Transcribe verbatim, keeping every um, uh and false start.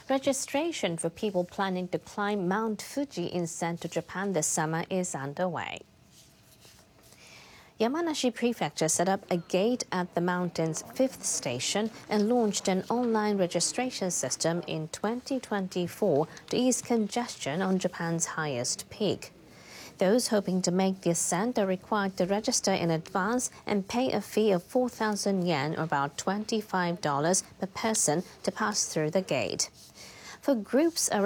Registration for people planning to climb Mount Fuji in central Japan this summer is underway. Yamanashi Prefecture set up a gate at the mountain's fifth station and launched an online registration system in twenty twenty-four to ease congestion on Japan's highest peak. Those hoping to make the ascent are required to register in advance and pay a fee of four thousand yen, or about twenty-five dollars per person, to pass through the gate. For groups